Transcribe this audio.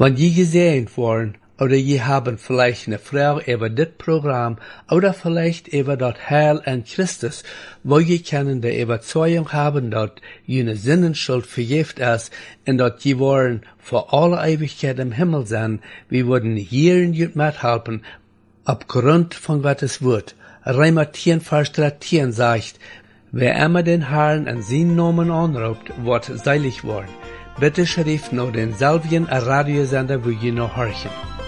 Wenn je gesehen worden, oder je haben vielleicht eine Frau über das Programm oder vielleicht über das Heil an Christus, wo je können die Überzeugung haben, dass jene Sinnenschuld vergift ist und dass je wollen vor alle Ewigkeit im Himmel sein, wir würden hier in jut mithelfen, aufgrund von Gottes Wort. Römer 10, Vers 13 sagt, wer immer den Herrn an seinen Namen anruft, wird seilig worden. Bitte schrift noch denselben Radiosender, wo je noch horchen.